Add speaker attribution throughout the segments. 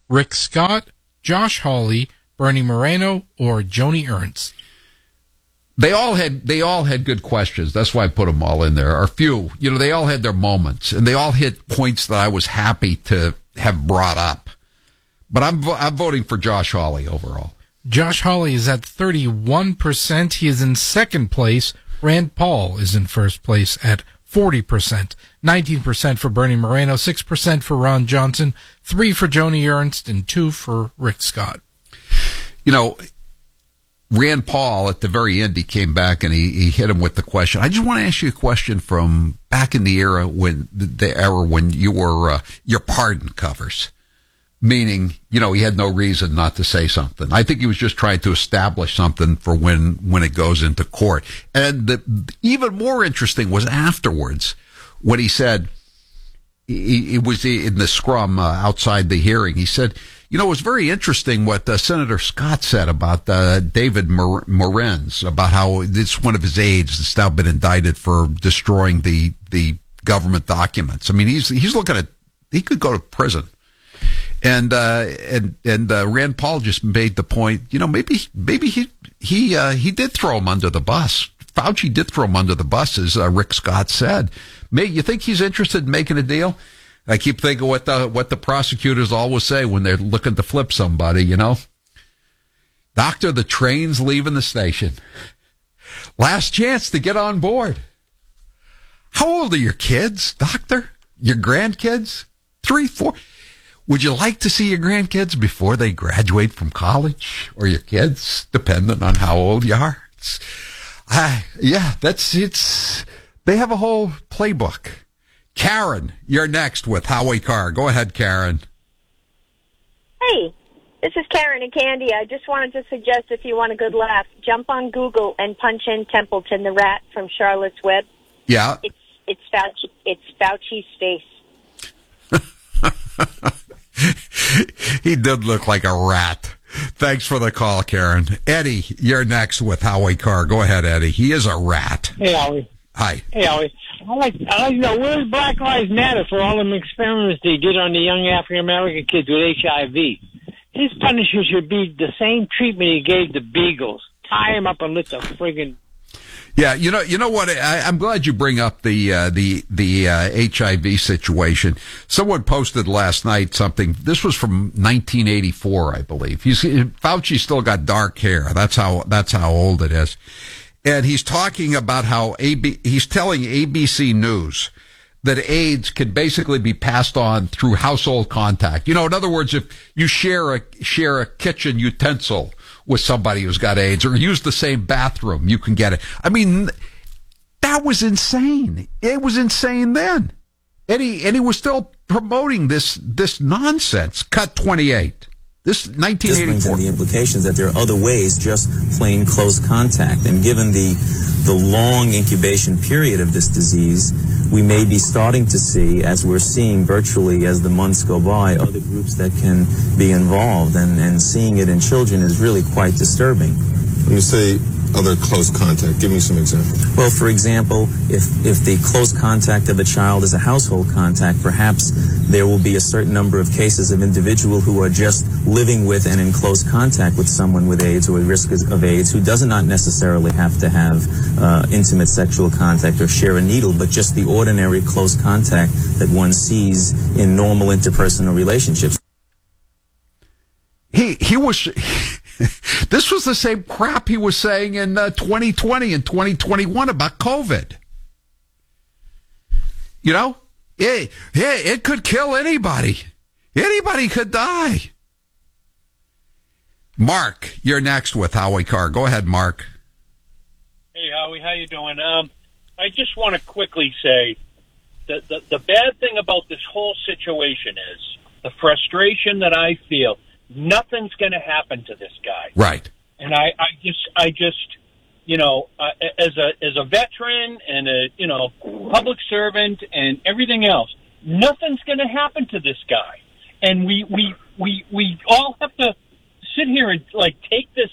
Speaker 1: Rick Scott, Josh Hawley, Bernie Moreno, or Joni Ernst?
Speaker 2: They all had good questions. That's why I put them all in there. Or few, they all had their moments, and they all hit points that I was happy to have brought up. But I'm voting for Josh Hawley overall.
Speaker 1: Josh Hawley is at 31%. He is in second place. Rand Paul is in first place at 40%. 19% for Bernie Moreno, 6% for Ron Johnson, 3% for Joni Ernst, and 2% for Rick Scott.
Speaker 2: Rand Paul, at the very end, he came back and he hit him with the question. I just want to ask you a question from back in the era when you were your pardon covers. Meaning, he had no reason not to say something. I think he was just trying to establish something for when it goes into court. And even more interesting was afterwards when he said, it was in the scrum outside the hearing, he said, it was very interesting what Senator Scott said about David Morenz, about how it's one of his aides that's now been indicted for destroying the government documents. I mean, he's looking at, he could go to prison. And Rand Paul just made the point, maybe he did throw him under the bus. Fauci did throw him under the bus, as Rick Scott said. You think he's interested in making a deal? I keep thinking what the prosecutors always say when they're looking to flip somebody, Doctor, the train's leaving the station. Last chance to get on board. How old are your kids, Doctor? Your grandkids? 3, 4? Would you like to see your grandkids before they graduate from college? Or your kids, depending on how old you are? They have a whole playbook. Karen, you're next with Howie Carr. Go ahead, Karen.
Speaker 3: Hey, this is Karen in Candy. I just wanted to suggest, if you want a good laugh, jump on Google and punch in Templeton the rat from Charlotte's Web.
Speaker 2: Yeah.
Speaker 3: It's Fauci's face.
Speaker 2: He did look like a rat. Thanks for the call, Karen. Eddie, you're next with Howie Carr. Go ahead, Eddie. He is a rat.
Speaker 4: Hey, Howie.
Speaker 2: Hi.
Speaker 4: Hey, Howie. I like to know, where's Black Lives Matter for all them experiments they did on the young African-American kids with HIV? His punishment should be the same treatment he gave the Beagles. Tie him up and let the friggin'...
Speaker 2: Yeah, you know what? I'm glad you bring up the HIV situation. Someone posted last night something. This was from 1984, I believe. Fauci still got dark hair. That's how old it is. And he's talking about how he's telling ABC News that AIDS can basically be passed on through household contact. In other words, if you share a kitchen utensil with somebody who's got AIDS or use the same bathroom, you can get it. I mean, that was insane. It was insane then. And he was still promoting this nonsense. Cut 28. This 1984.
Speaker 5: This brings in the implications that there are other ways, just plain close contact. And given the long incubation period of this disease, we may be starting to see, as we're seeing virtually as the months go by, other groups that can be involved. And seeing it in children is really quite disturbing.
Speaker 6: When you say other close contact, give me some examples.
Speaker 5: Well, for example, if the close contact of a child is a household contact, perhaps there will be a certain number of cases of individual who are just living with and in close contact with someone with AIDS or at risk of AIDS who does not necessarily have to have intimate sexual contact or share a needle, but just the ordinary close contact that one sees in normal interpersonal relationships.
Speaker 2: He was... This was the same crap he was saying in 2020 and 2021 about COVID. It could kill anybody. Anybody could die. Mark, you're next with Howie Carr. Go ahead, Mark.
Speaker 7: Hey, Howie, how you doing? I just want to quickly say that the bad thing about this whole situation is the frustration that I feel. Nothing's going to happen to this guy.
Speaker 2: Right.
Speaker 7: And I just, as a veteran and a, public servant and everything else, nothing's going to happen to this guy. And we all have to sit here and take this,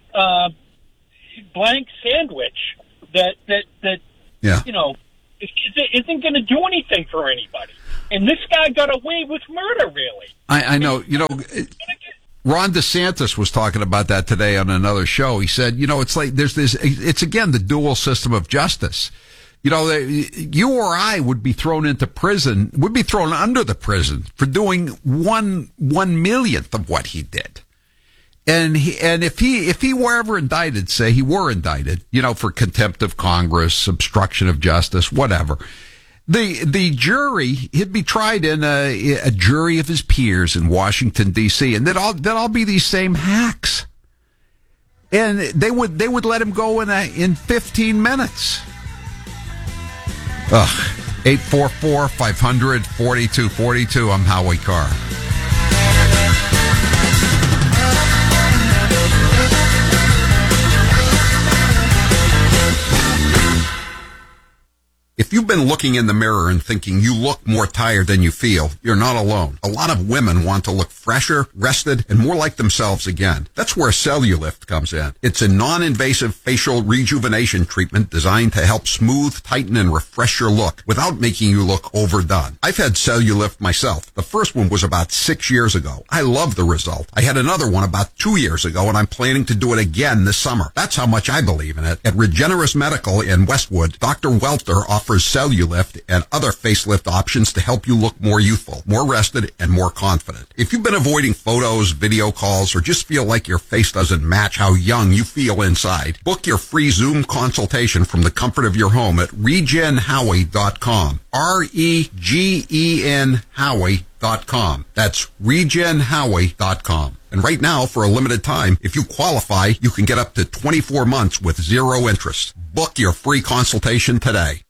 Speaker 7: blank sandwich that
Speaker 2: yeah.
Speaker 7: Isn't going to do anything for anybody. And this guy got away with murder, really.
Speaker 2: I know. Ron DeSantis was talking about that today on another show. He said, it's like it's again the dual system of justice. You or I would be thrown into prison, would be thrown under the prison for doing 1/1,000,000th of what he did. And if he were ever indicted, say he were indicted, for contempt of Congress, obstruction of justice, whatever, the jury, he'd be tried in a jury of his peers in Washington D.C. and they'd all be these same hacks, and they would let him go in 15 minutes. 844-500-4242. I'm Howie Carr. If you've been looking in the mirror and thinking you look more tired than you feel, you're not alone. A lot of women want to look fresher, rested, and more like themselves again. That's where Cellulift comes in. It's a non-invasive facial rejuvenation treatment designed to help smooth, tighten, and refresh your look without making you look overdone. I've had Cellulift myself. The first one was about 6 years ago. I love the result. I had another one about 2 years ago, and I'm planning to do it again this summer. That's how much I believe in it. At Regenerous Medical in Westwood, Dr. Welter offers Cellulift and other facelift options to help you look more youthful, more rested, and more confident. If you've been avoiding photos, video calls, or just feel like your face doesn't match how young you feel inside, book your free Zoom consultation from the comfort of your home at regenhowie.com. REGEN Howie.com. That's regenhowie.com. And right now, for a limited time, if you qualify, you can get up to 24 months with zero interest. Book your free consultation today.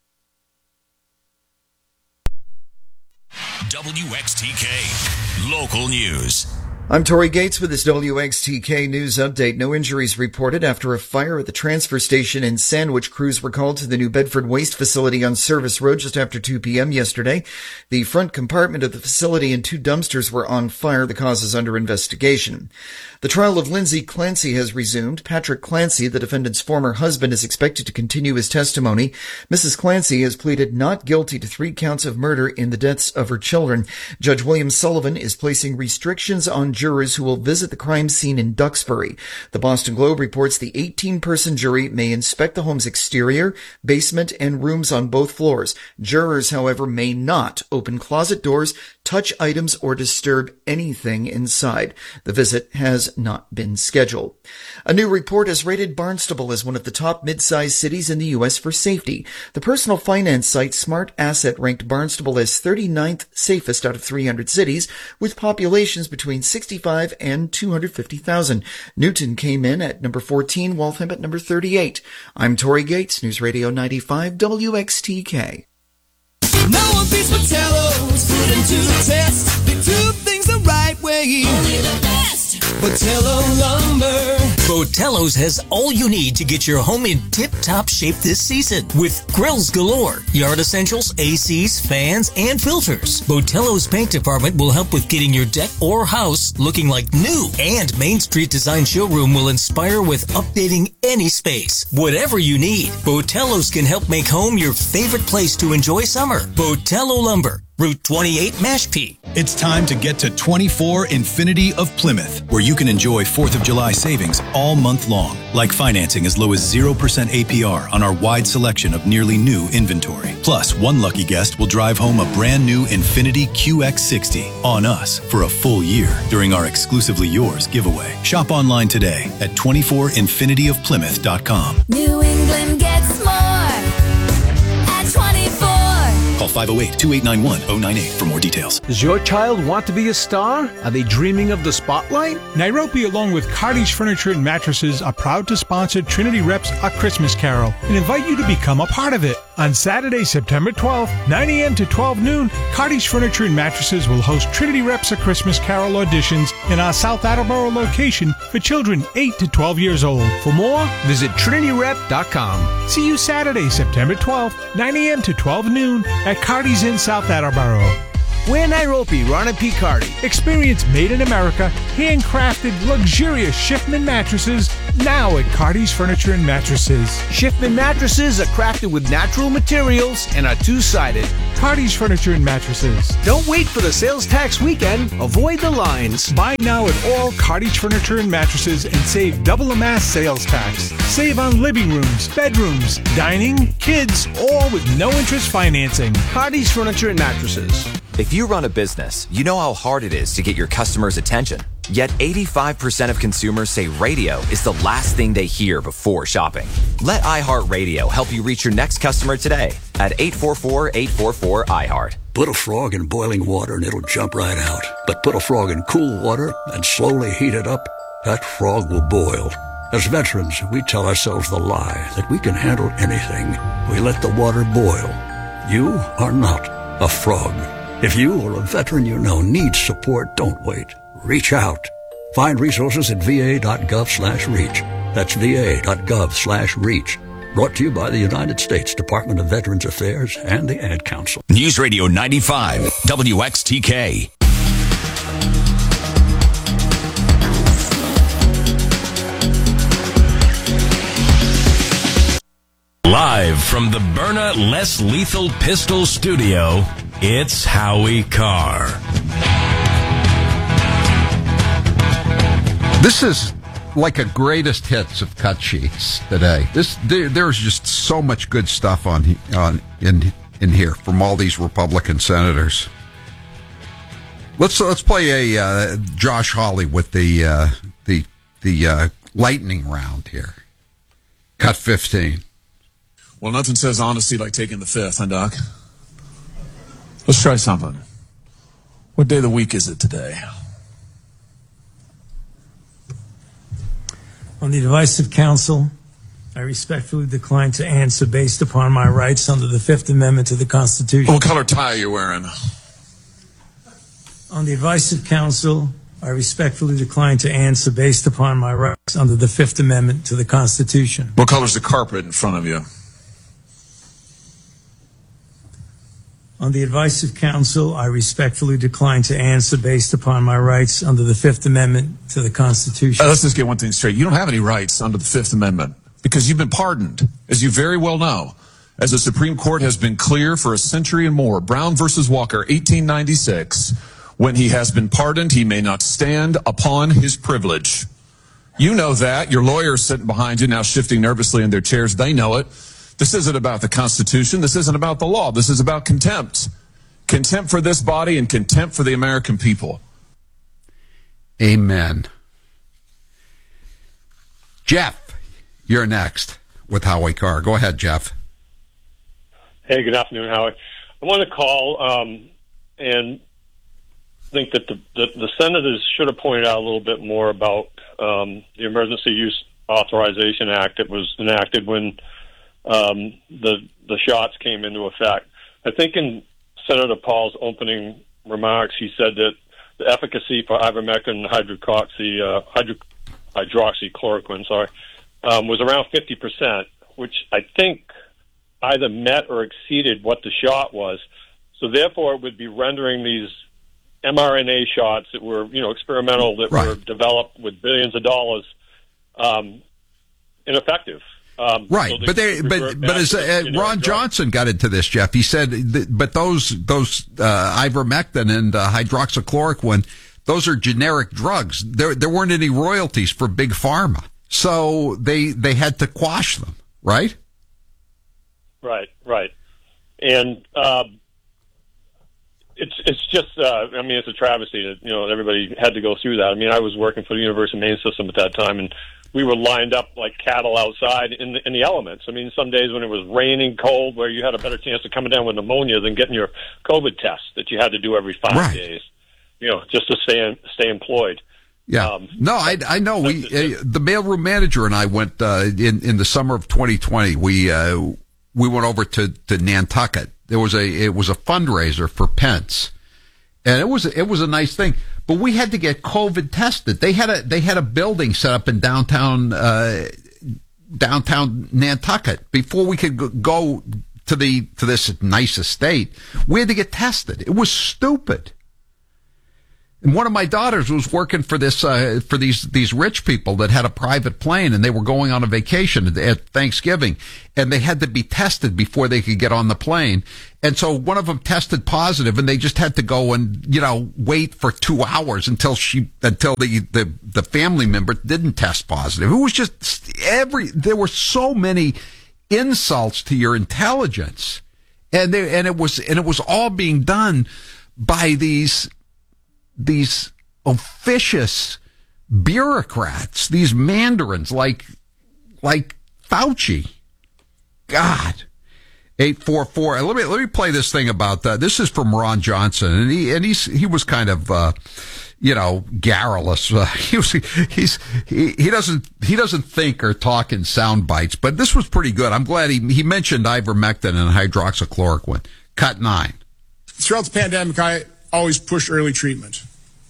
Speaker 8: WXTK Local News.
Speaker 9: I'm Tori Gates with this WXTK News Update. No injuries reported after a fire at the transfer station in Sandwich. Crews were called to the New Bedford Waste Facility on Service Road just after 2 p.m. yesterday. The front compartment of the facility and 2 dumpsters were on fire. The cause is under investigation. The trial of Lindsay Clancy has resumed. Patrick Clancy, the defendant's former husband, is expected to continue his testimony. Mrs. Clancy has pleaded not guilty to 3 counts of murder in the deaths of her children. Judge William Sullivan is placing restrictions on jurors who will visit the crime scene in Duxbury. The Boston Globe reports the 18-person jury may inspect the home's exterior, basement, and rooms on both floors. Jurors, however, may not open closet doors, touch items, or disturb anything inside. The visit has not been scheduled. A new report has rated Barnstable as one of the top mid-sized cities in the U.S. for safety. The personal finance site Smart Asset ranked Barnstable as 39th safest out of 300 cities, with populations between 65 and 250,000. Newton came in at number 14, Waltham at number 38. I'm Tori Gates, News Radio 95 WXTK.
Speaker 10: No one beats Botello's, put into the test. They do things the right way. Only the best. Botello Lumber.
Speaker 11: Botello's has all you need to get your home in tip-top shape this season. With grills galore, yard essentials, ACs, fans, and filters. Botello's paint department will help with getting your deck or house looking like new. And Main Street Design Showroom will inspire with updating any space. Whatever you need, Botello's can help make home your favorite place to enjoy summer. Botello Lumber. Route 28 Mashpee.
Speaker 12: It's time to get to 24 Infinity of Plymouth, where you can enjoy 4th of July savings all month long, like financing as low as 0% APR on our wide selection of nearly new inventory. Plus, one lucky guest will drive home a brand new Infinity QX60 on us for a full year during our Exclusively Yours giveaway. Shop online today at 24infinityofplymouth.com.
Speaker 10: New England gets more at 24.
Speaker 12: Call 508-2891-098 for more details.
Speaker 13: Does your child want to be a star? Are they dreaming of the spotlight?
Speaker 14: Nairobi, along with Cardi's Furniture and Mattresses, are proud to sponsor Trinity Rep's A Christmas Carol and invite you to become a part of it. On Saturday, September 12th, 9 a.m. to 12 noon, Cardi's Furniture and Mattresses will host Trinity Rep's A Christmas Carol auditions in our South Attleboro location for children 8 to 12 years old. For more, visit trinityrep.com. See you Saturday, September 12th, 9 a.m. to 12 noon at Cardi's in South Attleboro.
Speaker 13: We're Nairobi, Rana P. Cardi.
Speaker 14: Experience made in America, handcrafted, luxurious Schiffman mattresses now at Cardi's Furniture and Mattresses.
Speaker 13: Schiffman mattresses are crafted with natural materials and are two-sided.
Speaker 14: Cardi's Furniture and Mattresses.
Speaker 13: Don't wait for the sales tax weekend. Avoid the lines.
Speaker 14: Buy now at all Cardi's Furniture and Mattresses and save double the mass sales tax. Save on living rooms, bedrooms, dining, kids, all with no interest financing.
Speaker 13: Cardi's Furniture and Mattresses.
Speaker 15: If you run a business, you know how hard it is to get your customers' attention. Yet 85% of consumers say radio is the last thing they hear before shopping. Let iHeartRadio help you reach your next customer today at 844-844-iHeart.
Speaker 16: Put a frog in boiling water and it'll jump right out. But put a frog in cool water and slowly heat it up, that frog will boil. As veterans, we tell ourselves the lie that we can handle anything. We let the water boil. You are not a frog. If you or a veteran you know needs support, don't wait. Reach out. Find resources at va.gov/reach. That's va.gov/reach. Brought to you by the United States Department of Veterans Affairs and the Ad Council.
Speaker 8: News Radio 95, WXTK. Live from the Byrna Less Lethal Pistol Studio, it's Howie Carr.
Speaker 2: This is like a greatest hits of cut sheets today. There's just so much good stuff in here from all these Republican senators. Let's play a Josh Hawley with the lightning round here. Cut 15.
Speaker 17: Well, nothing says honesty like taking the fifth, huh, Doc? Let's try something. What day of the week is it today?
Speaker 18: On the advice of counsel, I respectfully decline to answer based upon my rights under the Fifth Amendment to the Constitution.
Speaker 17: What color tie are you wearing?
Speaker 18: On the advice of counsel, I respectfully decline to answer based upon my rights under the Fifth Amendment to the Constitution.
Speaker 17: What color's the carpet in front of you?
Speaker 18: On the advice of counsel, I respectfully decline to answer based upon my rights under the Fifth Amendment to the Constitution.
Speaker 17: Let's just get one thing straight. You don't have any rights under the Fifth Amendment because you've been pardoned, as you very well know. As the Supreme Court has been clear for a century and more, Brown versus Walker, 1896, when he has been pardoned, he may not stand upon his privilege. You know that. Your lawyers sitting behind you now shifting nervously in their chairs. They know it. This isn't about the Constitution. This isn't about the law. This is about contempt. Contempt for this body and contempt for the American people.
Speaker 2: Amen. Jeff, you're next with Howie Carr. Go ahead, Jeff.
Speaker 19: Hey, good afternoon, Howie. I want to call and think that the senators should have pointed out a little bit more about the Emergency Use Authorization Act that was enacted when the shots came into effect. I think in Senator Paul's opening remarks, he said that the efficacy for ivermectin and hydroxychloroquine, was around 50%, which I think either met or exceeded what the shot was. So therefore, it would be rendering these mRNA shots that were, experimental, that were developed with billions of dollars, ineffective.
Speaker 2: Right, so but as Ron Johnson got into this, Jeff, he said, but those ivermectin and hydroxychloroquine, those are generic drugs. There weren't any royalties for big pharma, so they had to quash them, right?
Speaker 19: Right, and it's just it's a travesty that everybody had to go through that. I mean, I was working for the University of Maine system at that time, and we were lined up like cattle outside in the elements. I mean, some days when it was raining, cold, where you had a better chance of coming down with pneumonia than getting your COVID test that you had to do every 5 days, just to stay employed.
Speaker 2: Yeah. No, I know. The mailroom manager and I went in the summer of 2020. We went over to Nantucket. It was a fundraiser for Pence, and it was a nice thing. But we had to get COVID tested. They had a building set up in downtown Nantucket before we could go to this nice estate, we had to get tested. It was stupid. And one of my daughters was working for these rich people that had a private plane, and they were going on a vacation at Thanksgiving, and they had to be tested before they could get on the plane. And so one of them tested positive, and they just had to go and, wait for 2 hours until the family member didn't test positive. It was just there were so many insults to your intelligence. And it was all being done by these officious bureaucrats, these mandarins like Fauci. God. 844. Let me play this thing about this is from Ron Johnson, and he was kind of garrulous. He doesn't think or talk in sound bites, but this was pretty good. I'm glad he mentioned ivermectin and hydroxychloroquine. Cut 9.
Speaker 20: Throughout the pandemic, I always push early treatment.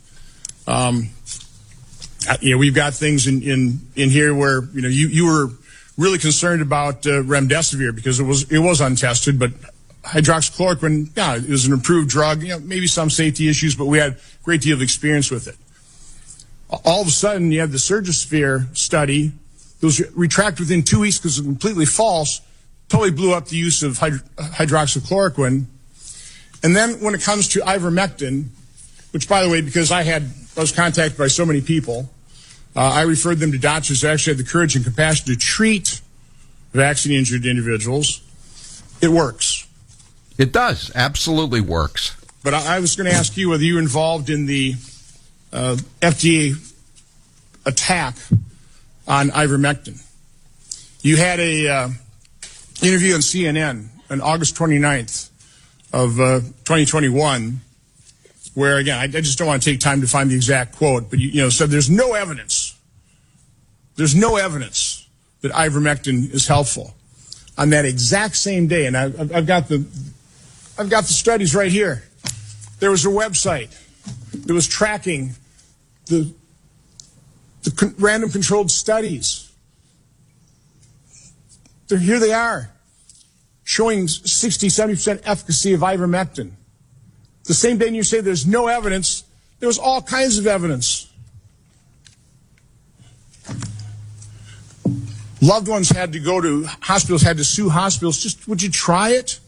Speaker 20: We've got things in here where you were really concerned about remdesivir because it was untested, but hydroxychloroquine, it was an approved drug. Maybe some safety issues, but we had a great deal of experience with it. All of a sudden, you had the Surgisphere study. It was retracted within 2 weeks because it was completely false. Totally blew up the use of hydroxychloroquine. And then when it comes to ivermectin, which, by the way, because I was contacted by so many people, I referred them to doctors that actually had the courage and compassion to treat vaccine-injured individuals. It works.
Speaker 2: It does. Absolutely works.
Speaker 20: But I was going to ask you whether you were involved in the FDA attack on ivermectin. You had a interview on CNN on August 29th of 2021 where, again, I just don't want to take time to find the exact quote, but you said there's no evidence. There's no evidence that ivermectin is helpful. On that exact same day, and I've got the studies right here. There was a website that was tracking the random controlled studies. Here they are, showing 60-70% efficacy of ivermectin. The same day you say there's no evidence, there was all kinds of evidence. Loved ones had to go to hospitals, had to sue hospitals. Just, would you try it?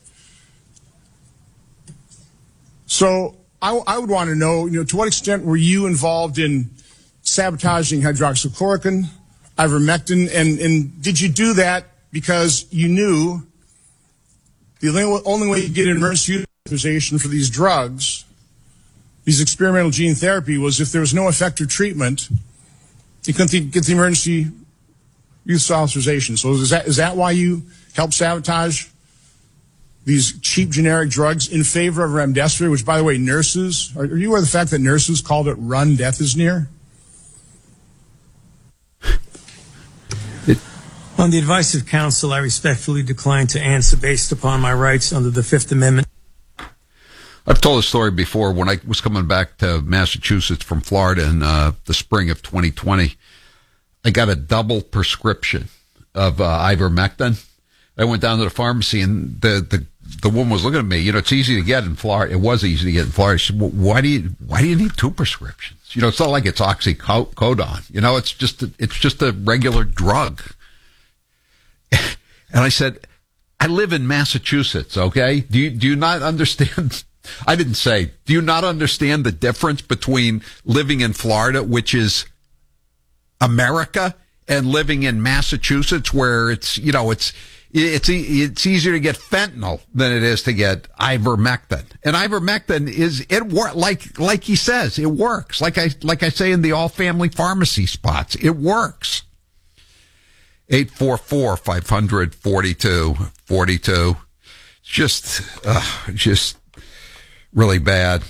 Speaker 20: So I would want to know, to what extent were you involved in sabotaging hydroxychloroquine, ivermectin, and did you do that because you knew the only way you get an emergency authorization for these drugs, these experimental gene therapy, was if there was no effective treatment, you couldn't get the emergency use authorization. So is that why you helped sabotage these cheap generic drugs in favor of remdesivir, which, by the way, nurses, are you aware of the fact that nurses called it run, death is near?
Speaker 18: On the advice of counsel, I respectfully decline to answer based upon my rights under the Fifth Amendment.
Speaker 2: I've told a story before when I was coming back to Massachusetts from Florida in the spring of 2020. I got a double prescription of ivermectin. I went down to the pharmacy, and the woman was looking at me. It's easy to get in Florida. It was easy to get in Florida. She said, well, why do you need 2 prescriptions? It's not like it's oxycodone. It's just a regular drug. And I said, I live in Massachusetts, okay? Do you not understand? I didn't say, do you not understand the difference between living in Florida, which is America, and living in Massachusetts, where it's easier to get fentanyl than it is to get ivermectin. And ivermectin like he says, it works. Like I say in the all family pharmacy spots, it works. 844-500-4242. Just really bad.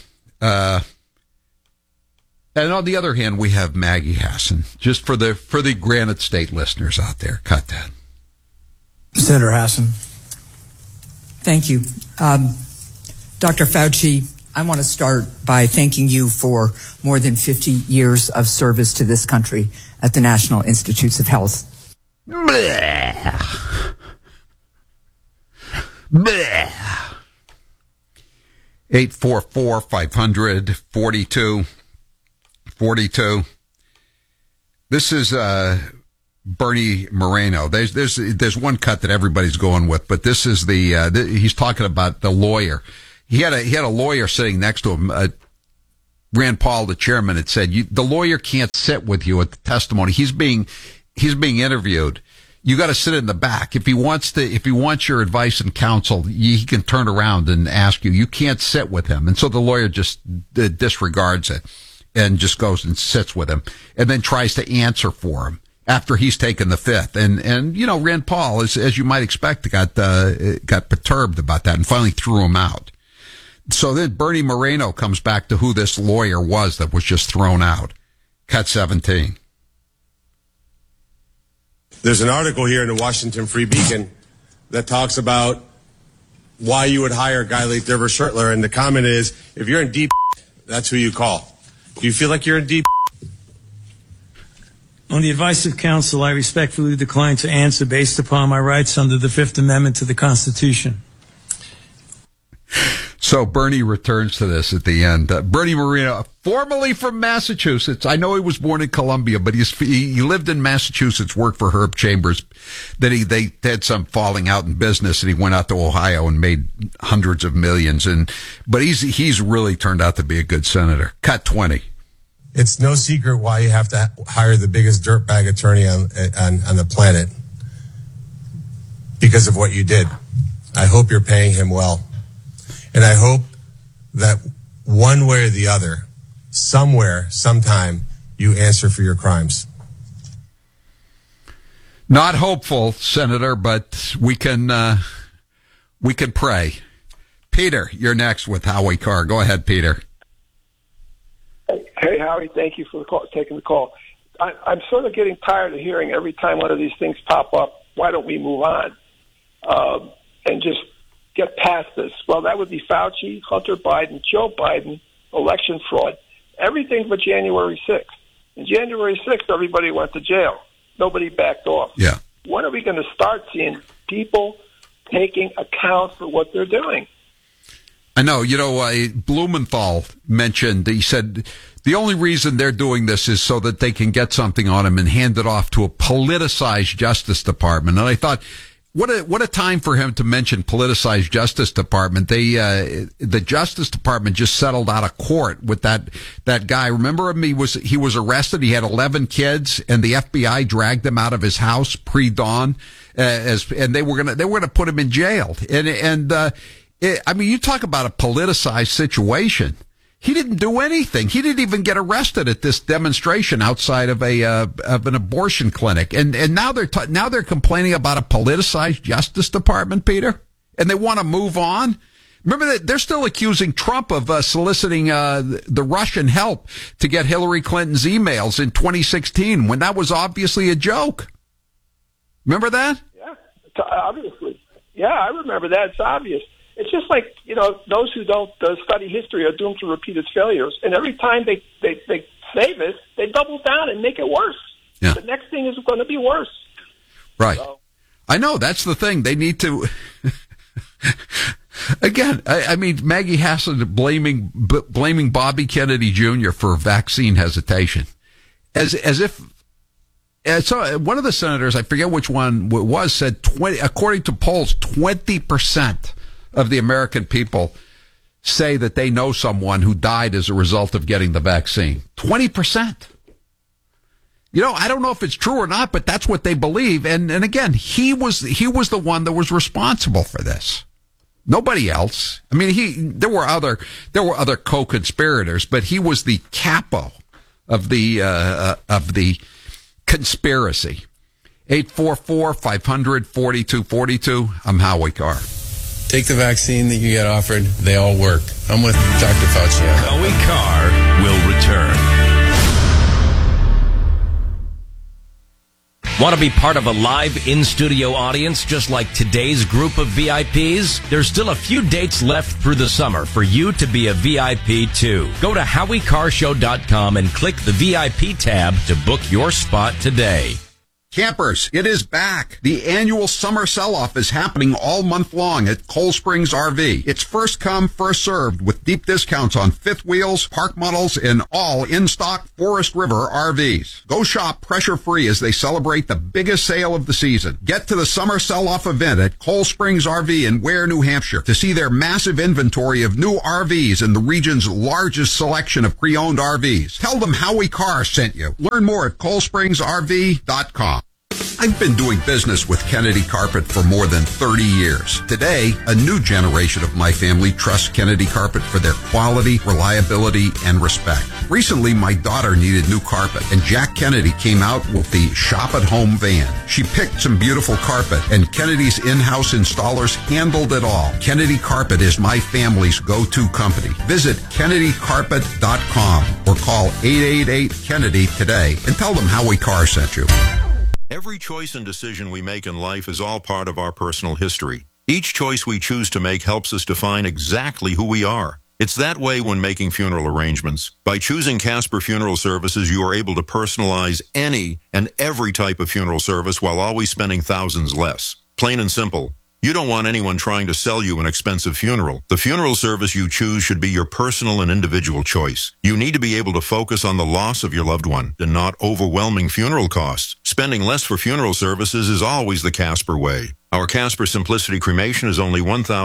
Speaker 2: And on the other hand, we have Maggie Hassan. Just for the Granite State listeners out there, cut that.
Speaker 21: Senator Hassan.
Speaker 22: Thank you. Dr. Fauci, I want to start by thanking you for more than 50 years of service to this country at the National Institutes of Health.
Speaker 2: 844-500-4242. This is Bernie Moreno. There's one cut that everybody's going with, but this is he's talking about the lawyer. He had a lawyer sitting next to him. Rand Paul, the chairman, had said, the lawyer can't sit with you at the testimony. He's being interviewed. You got to sit in the back. If he wants your advice and counsel, he can turn around and ask you. You can't sit with him. And so the lawyer just disregards it and just goes and sits with him and then tries to answer for him after he's taken the fifth. And Rand Paul, as you might expect, got perturbed about that and finally threw him out. So then Bernie Moreno comes back to who this lawyer was that was just thrown out. Cut 17.
Speaker 1: There's an article here in the Washington Free Beacon that talks about why you would hire a guy like Derber Schertler, and the comment is, if you're in deep, that's who you call. Do you feel like you're in deep?
Speaker 18: On the advice of counsel, I respectfully decline to answer based upon my rights under the Fifth Amendment to the Constitution.
Speaker 2: So Bernie returns to this at the end. Bernie Moreno, formerly from Massachusetts. I know he was born in Columbia, but he lived in Massachusetts, worked for Herb Chambers. Then they had some falling out in business, and he went out to Ohio and made hundreds of millions. But he's really turned out to be a good senator. Cut 20.
Speaker 1: It's no secret why you have to hire the biggest dirtbag attorney on the planet, because of what you did. I hope you're paying him well. And I hope that one way or the other, somewhere, sometime, you answer for your crimes.
Speaker 2: Not hopeful, Senator, but we can pray. Peter, you're next with Howie Carr. Go ahead, Peter.
Speaker 3: Hey, Howie, thank you for taking the call. I'm sort of getting tired of hearing every time one of these things pop up, why don't we move on and just get past this? Well, that would be Fauci, Hunter Biden, Joe Biden, election fraud, everything but January 6th. In January 6th, everybody went to jail. Nobody backed off.
Speaker 2: Yeah.
Speaker 3: When are we going to start seeing people taking account for what they're doing?
Speaker 2: I know. Blumenthal mentioned, he said, the only reason they're doing this is so that they can get something on him and hand it off to a politicized Justice Department. And I thought, what a time for him to mention politicized Justice Department. The Justice Department just settled out of court with that guy. Remember him? He was arrested. He had 11 kids, and the FBI dragged him out of his house pre-dawn, and they were gonna put him in jail. You talk about a politicized situation. He didn't do anything. He didn't even get arrested at this demonstration outside of an abortion clinic. And now they're complaining about a politicized Justice Department, Peter, and they want to move on. Remember that they're still accusing Trump of soliciting the Russian help to get Hillary Clinton's emails in 2016 when that was obviously a joke. Remember that?
Speaker 3: Yeah, obviously. Yeah, I remember that. It's obvious. It's just like, those who don't study history are doomed to repeat its failures. And every time they say this, they double down and make it worse.
Speaker 2: Yeah.
Speaker 3: The next thing is going to be worse.
Speaker 2: Right. So. I know. That's the thing. They need to... Again, I mean, Maggie Hassan blaming Bobby Kennedy Jr. for vaccine hesitation. As if... So one of the senators, I forget which one it was, said according to polls, 20% of the American people say that they know someone who died as a result of getting the vaccine. 20%. I don't know if it's true or not, but that's what they believe. And again, he was the one that was responsible for this. Nobody else. I mean, there were other co-conspirators, but he was the capo of the conspiracy. 844-500-4242. I'm Howie Carr.
Speaker 23: Take the vaccine that you get offered. They all work. I'm with Dr. Fauci.
Speaker 8: Howie Carr will return. Want to be part of a live in-studio audience just like today's group of VIPs? There's still a few dates left through the summer for you to be a VIP too. Go to HowieCarrshow.com and click the VIP tab to book your spot today.
Speaker 2: Campers, it is back. The annual summer sell-off is happening all month long at Cold Springs RV. It's first come, first served with deep discounts on fifth wheels, park models, and all in-stock Forest River RVs. Go shop pressure-free as they celebrate the biggest sale of the season. Get to the summer sell-off event at Cold Springs RV in Ware, New Hampshire to see their massive inventory of new RVs and the region's largest selection of pre-owned RVs. Tell them Howie Carr sent you. Learn more at coldspringsrv.com. I've been doing business with Kennedy Carpet for more than 30 years. Today, a new generation of my family trusts Kennedy Carpet for their quality, reliability, and respect. Recently, my daughter needed new carpet, and Jack Kennedy came out with the Shop at Home van. She picked some beautiful carpet, and Kennedy's in-house installers handled it all. Kennedy Carpet is my family's go-to company. Visit KennedyCarpet.com or call 888-KENNEDY today and tell them Howie Carr sent you.
Speaker 4: Every choice and decision we make in life is all part of our personal history. Each choice we choose to make helps us define exactly who we are. It's that way when making funeral arrangements. By choosing Casper Funeral Services, you are able to personalize any and every type of funeral service while always spending thousands less. Plain and simple. You don't want anyone trying to sell you an expensive funeral. The funeral service you choose should be your personal and individual choice. You need to be able to focus on the loss of your loved one and not overwhelming funeral costs. Spending less for funeral services is always the Casper way. Our Casper Simplicity Cremation is only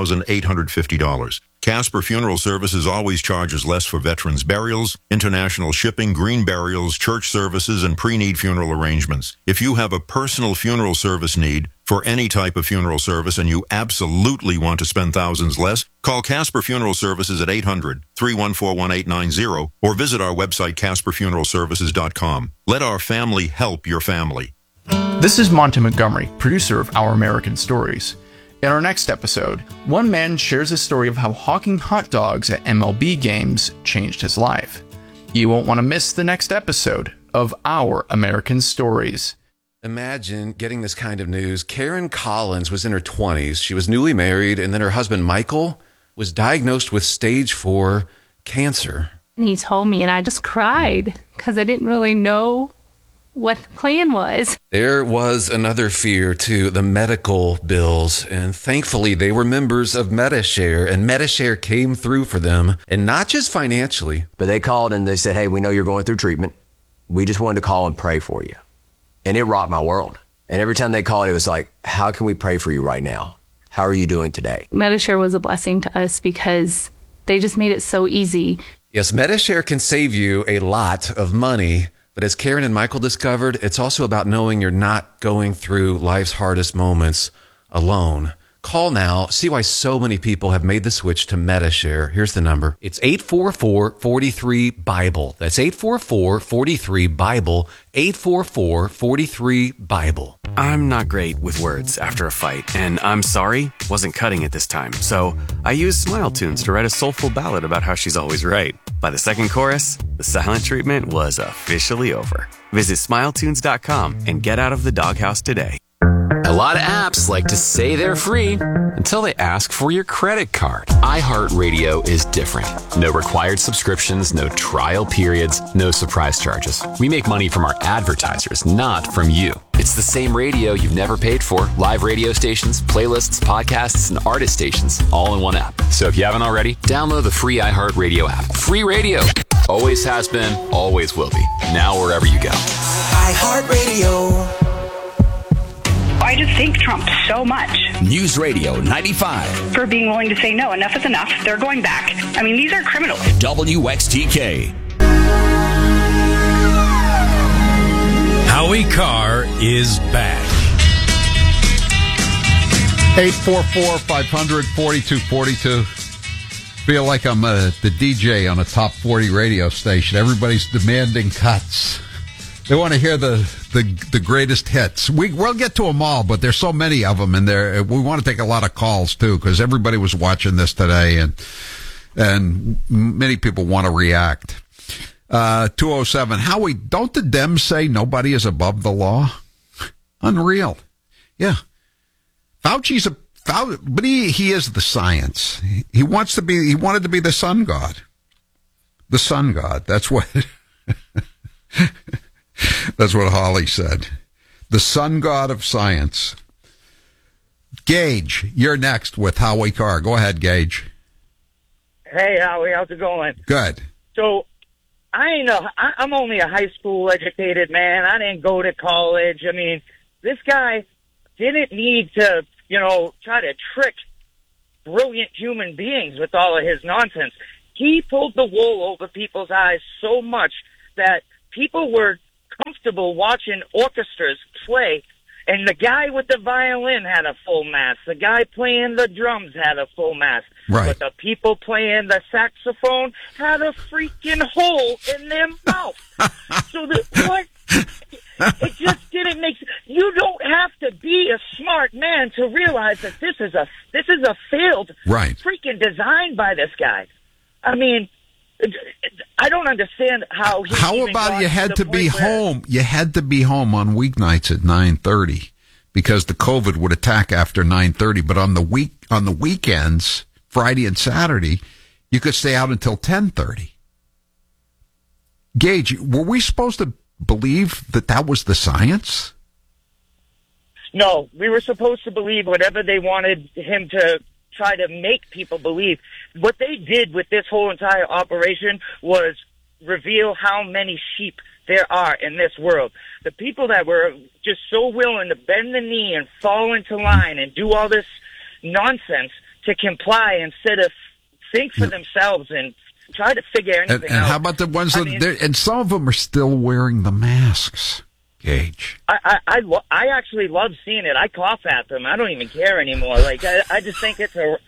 Speaker 4: $1,850. Casper Funeral Services always charges less for veterans' burials, international shipping, green burials, church services, and pre-need funeral arrangements. If you have a personal funeral service need for any type of funeral service and you absolutely want to spend thousands less, call Casper Funeral Services at 800-314-1890 or visit our website CasperFuneralServices.com. Let our family help your family.
Speaker 5: This is Monty Montgomery, producer of Our American Stories. In our next episode, one man shares a story of how hawking hot dogs at MLB games changed his life. You won't want to miss the next episode of Our American Stories.
Speaker 6: Imagine getting this kind of news. Karen Collins was in her 20s. She was newly married, and then her husband, Michael, was diagnosed with stage 4 cancer.
Speaker 24: And he told me, and I just cried because I didn't really know what the plan was.
Speaker 6: There was another fear, too, the medical bills. And thankfully, they were members of Medi-Share, and Medi-Share came through for them, and not just financially.
Speaker 25: But they called and they said, hey, we know you're going through treatment. We just wanted to call and pray for you. And it rocked my world. And every time they called, it was like, how can we pray for you right now? How are you doing today?
Speaker 24: Medi-Share was a blessing to us because they just made it so easy.
Speaker 6: Yes, Medi-Share can save you a lot of money. But as Karen and Michael discovered, it's also about knowing you're not going through life's hardest moments alone. Call now. See why so many people have made the switch to Medi-Share. Here's the number. It's 844-43-BIBLE. That's 844-43-BIBLE. 844-43-BIBLE.
Speaker 26: I'm not great with words after a fight, and I'm sorry wasn't cutting it this time. So I used Smile Tunes to write a soulful ballad about how she's always right. By the second chorus, the silent treatment was officially over. Visit SmileTunes.com and get out of the doghouse today.
Speaker 27: A lot of apps like to say they're free until they ask for your credit card. iHeartRadio is different. No required subscriptions, no trial periods, no surprise charges. We make money from our advertisers, not from you. It's the same radio you've never paid for. Live radio stations, playlists, podcasts, and artist stations, all in one app. So if you haven't already, download the free iHeartRadio app. Free radio. Always has been, always will be. Now wherever you go.
Speaker 10: iHeartRadio.
Speaker 28: I just thank Trump so much.
Speaker 29: News Radio 95.
Speaker 28: For being willing to say no, enough is enough. They're going back. I mean, these are criminals.
Speaker 29: WXTK.
Speaker 30: Howie Carr is back.
Speaker 2: 844-500-4242. Feel like I'm the DJ on a top 40 radio station. Everybody's demanding cuts. They want to hear the greatest hits. We'll get to them all, but there's so many of them, and we want to take a lot of calls too, because everybody was watching this today, and many people want to react. 207. Howie, don't the Dems say nobody is above the law? Unreal. Yeah. Fauci's but he is the science. He wanted to be the sun god. The sun god. That's what. That's what Holly said. the sun god of science. Gage, you're next with Howie Carr. Go ahead, Gage.
Speaker 7: Hey, Howie, how's it going?
Speaker 2: Good.
Speaker 7: So, I'm only a high school educated man. I didn't go to college. I mean, this guy didn't need to, try to trick brilliant human beings with all of his nonsense. He pulled the wool over people's eyes so much that people were comfortable watching orchestras play, and the guy with the violin had a full mask. The guy playing the drums had a full mask.
Speaker 2: Right.
Speaker 7: But the people playing the saxophone had a freaking hole in their mouth. So what? It just didn't make sense. You don't have to be a smart man to realize that this is a failed freaking design by this guy. I mean, I don't understand how.
Speaker 2: How about you had to be home? You had to be home on weeknights at 9:30 because the COVID would attack after 9:30. But on the weekends, Friday and Saturday, you could stay out until 10:30. Gage, were we supposed to believe that was the science?
Speaker 7: No, we were supposed to believe whatever they wanted him to try to make people believe. What they did with this whole entire operation was reveal how many sheep there are in this world. The people that were just so willing to bend the knee and fall into line and do all this nonsense to comply instead of think for themselves and try to figure anything out.
Speaker 2: And how about the ones and some of them are still wearing the masks, Gage?
Speaker 7: I actually love seeing it. I cough at them. I don't even care anymore. Like I just think it's a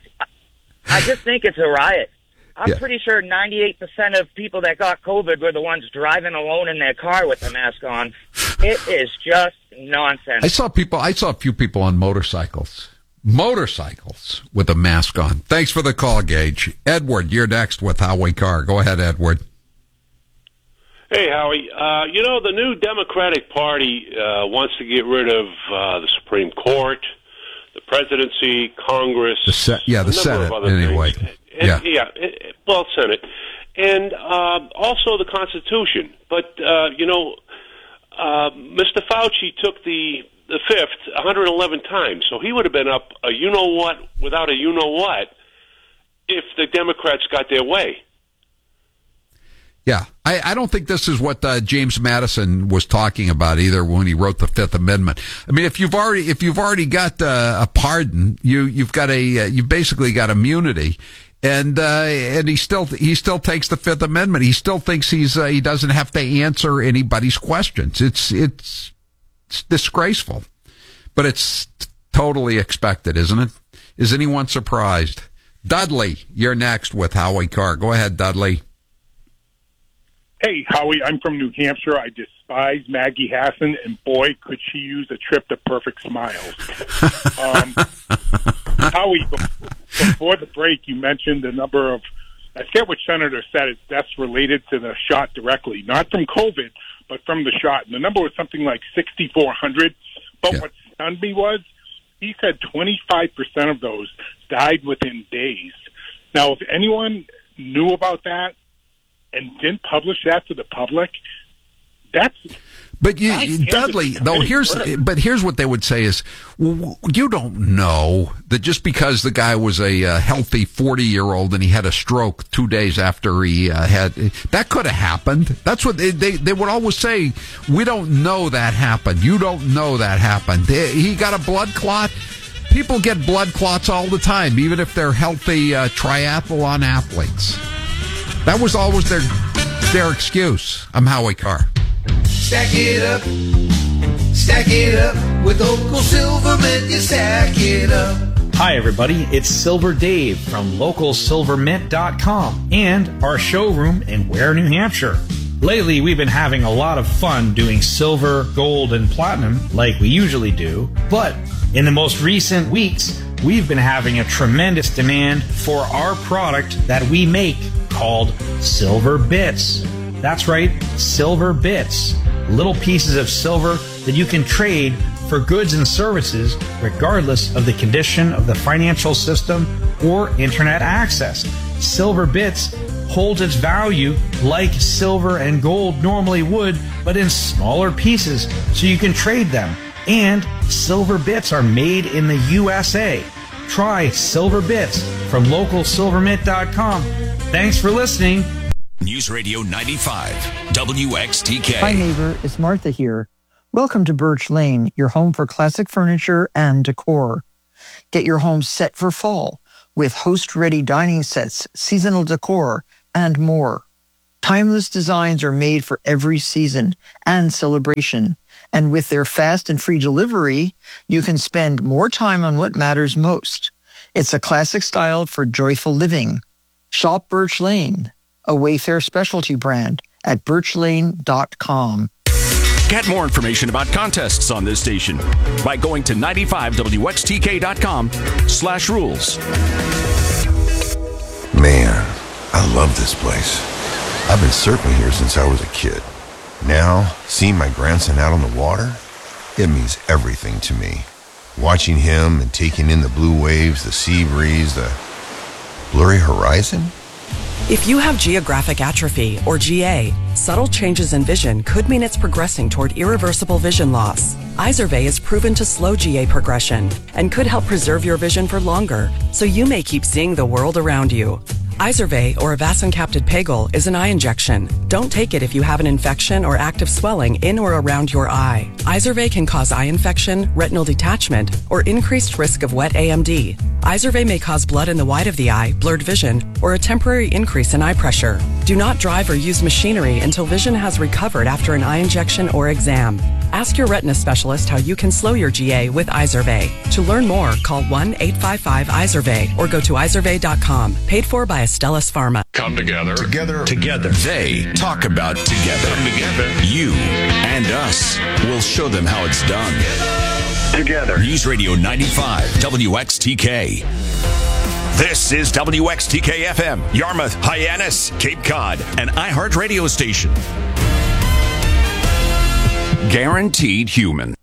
Speaker 7: riot. I'm pretty sure 98% of people that got COVID were the ones driving alone in their car with the mask on. It is just nonsense.
Speaker 2: I saw a few people on motorcycles with a mask on. Thanks for the call, Gage. Edward, you're next with Howie Carr. Go ahead, Edward.
Speaker 9: Hey, Howie. The new Democratic Party wants to get rid of the Supreme Court, the presidency, Congress,
Speaker 2: the Senate, anyway.
Speaker 9: Senate, and also the Constitution. But Mr. Fauci took the fifth 111 times, so he would have been up a you-know-what without a you-know-what if the Democrats got their way.
Speaker 2: Yeah, I don't think this is what James Madison was talking about either when he wrote the Fifth Amendment. I mean, if you've already got a pardon, you've basically got immunity, and he still takes the Fifth Amendment. He still thinks he doesn't have to answer anybody's questions. It's disgraceful, but it's totally expected, isn't it? Is anyone surprised? Dudley, you're next with Howie Carr. Go ahead, Dudley.
Speaker 11: Hey, Howie, I'm from New Hampshire. I despise Maggie Hassan, and boy, could she use a trip to Perfect Smiles. Howie, before the break, you mentioned the number of, I forget which senator said it, deaths related to the shot directly, not from COVID, but from the shot. And the number was something like 6,400. But what stunned me was he said 25% of those died within days. Now, if anyone knew about that and didn't publish that to the public, that's...
Speaker 2: But Dudley, though, here's what they would say is, well, you don't know that just because the guy was a healthy 40-year-old and he had a stroke 2 days after he had, that could have happened. That's what they would always say. We don't know that happened. You don't know that happened. He got a blood clot. People get blood clots all the time, even if they're healthy triathlon athletes. That was always their excuse. I'm Howie Carr.
Speaker 10: Stack it up with Local Silvermint, you stack it up.
Speaker 12: Hi everybody, it's Silver Dave from LocalSilverMint.com and our showroom in Ware, New Hampshire. Lately we've been having a lot of fun doing silver, gold, and platinum like we usually do, but in the most recent weeks we've been having a tremendous demand for our product that we make called Silver Bits. That's right, Silver Bits. Little pieces of silver that you can trade for goods and services regardless of the condition of the financial system or internet access. Silver Bits holds its value like silver and gold normally would, but in smaller pieces so you can trade them And Silver Bits are made in the USA. Try Silver Bits from localsilvermint.com. Thanks for listening.
Speaker 29: News Radio 95, WXTK.
Speaker 13: Hi, neighbor. It's Martha here. Welcome to Birch Lane, your home for classic furniture and decor. Get your home set for fall with host-ready dining sets, seasonal decor, and more. Timeless designs are made for every season and celebration. And with their fast and free delivery, you can spend more time on what matters most. It's a classic style for joyful living. Shop Birch Lane, a Wayfair specialty brand, at birchlane.com.
Speaker 29: Get more information about contests on this station by going to 95wxtk.com/rules.
Speaker 14: Man, I love this place. I've been surfing here since I was a kid. Now, seeing my grandson out on the water, it means everything to me. Watching him and taking in the blue waves, the sea breeze, the blurry horizon.
Speaker 15: If you have geographic atrophy, or GA, subtle changes in vision could mean it's progressing toward irreversible vision loss. Izervay is proven to slow GA progression and could help preserve your vision for longer, so you may keep seeing the world around you. Izervay, or avacincaptad pegol, is an eye injection. Don't take it if you have an infection or active swelling in or around your eye. Izervay can cause eye infection, retinal detachment, or increased risk of wet AMD. Izervay may cause blood in the white of the eye, blurred vision, or a temporary increase in eye pressure. Do not drive or use machinery until vision has recovered after an eye injection or exam. Ask your retina specialist how you can slow your GA with Izervay. To learn more, call 1-855-IZERVAY or go to izervay.com. Paid for by Astellas Pharma.
Speaker 29: Come together. Together. They talk about together. Come together. You and us. We'll show them how it's done. Together. News Radio 95, WXTK. This is WXTK FM, Yarmouth, Hyannis, Cape Cod, an iHeart radio station. Guaranteed human.